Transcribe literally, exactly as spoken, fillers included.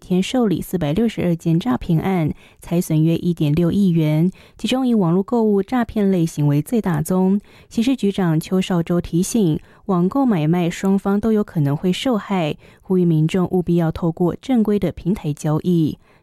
天受理四百六十二件诈骗案，财损约 一点六亿元，其中以网络购物诈骗类型为最大宗。刑事局长邱少洲提醒，网购买卖双方都有可能会受害，呼吁民众务必要透过正规的平台交易。